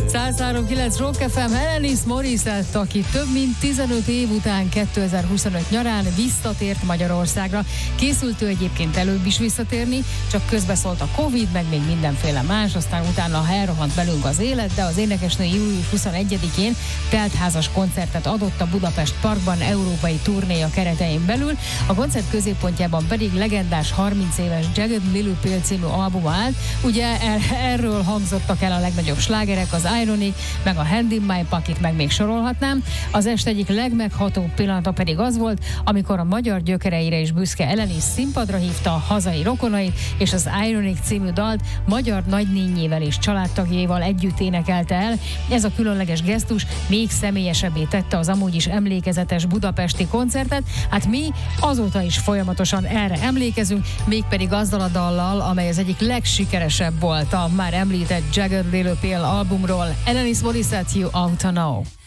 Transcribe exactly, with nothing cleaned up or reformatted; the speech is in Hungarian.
száz három kilenc Rock ef em, Alanis Morissette, aki több mint tizenöt év után kétezer-huszonöt nyarán visszatért Magyarországra. Készült ő egyébként előbb is visszatérni, csak közbeszólt a Covid, meg még mindenféle más, aztán utána elrohant belünk az élet, de az énekesnő július huszonegyedikén teltházas koncertet adott a Budapest Parkban európai turnéja keretein belül. A koncert középpontjában pedig legendás harminc éves Jagged Little Pill című albuma állt. Ugye er- erről hangzottak el a legnagyobb slágerek, az Ironic, meg a Hand in My Pocket, meg még sorolhatnám. Az este egyik legmeghatóbb pillanata pedig az volt, amikor a magyar gyökereire is büszke Alanis színpadra hívta a hazai rokonait, és az Ironic című dalt magyar nagynényével és családtagjaival együtt énekelte el. Ez a különleges gesztus még személyesebbé tette az amúgy is emlékezetes budapesti koncertet. Hát mi azóta is folyamatosan erre emlékezünk, mégpedig azzal a dallal, amely az egyik legsikeresebb volt a már említett Jagged Little Pill albumról. Alanis Morissette, You Oughta Know.